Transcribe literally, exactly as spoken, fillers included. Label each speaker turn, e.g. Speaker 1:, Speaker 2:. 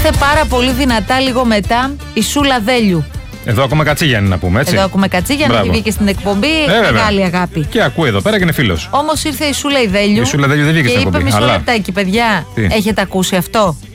Speaker 1: ήρθε πάρα πολύ δυνατά λίγο μετά η Σούλα Δέλιου.
Speaker 2: Εδώ ακούμε Κατσίγιαννη να πούμε, έτσι.
Speaker 1: Εδώ ακούμε Κατσίγιαννη, βγήκε στην εκπομπή.
Speaker 2: Ε,
Speaker 1: μεγάλη αγάπη.
Speaker 2: Και ακούει εδώ πέρα και είναι φίλος.
Speaker 1: Όμως ήρθε η Σούλα η Δέλιου.
Speaker 2: Η Σούλα Δέλιου δεν βγήκε στην εκπομπή.
Speaker 1: Και είπε μισό
Speaker 2: αλλά...
Speaker 1: λεπτάκι, παιδιά.
Speaker 2: Τι?
Speaker 1: Έχετε ακούσει αυτό?